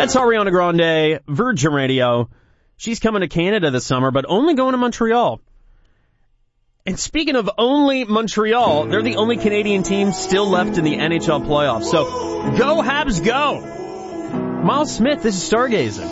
That's Ariana Grande, Virgin Radio. She's coming to Canada this summer, but only going to Montreal. And speaking of only Montreal, they're the only Canadian team still left in the NHL playoffs. So, go Habs, go! Miles Smith, this is Stargazing.